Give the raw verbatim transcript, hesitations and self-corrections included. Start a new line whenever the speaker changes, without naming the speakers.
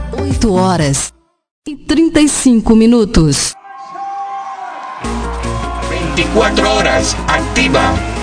oito horas e trinta e cinco minutos.
veinticuatro horas activa.